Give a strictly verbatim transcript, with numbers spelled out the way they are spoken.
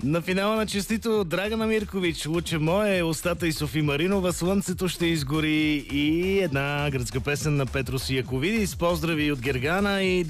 На финала на честито Драгана Миркович, Луче мое, устата и Софи Маринова, Слънцето ще изгори и една гръцка песен на Петрос Яковидис. Поздрави от Гергана и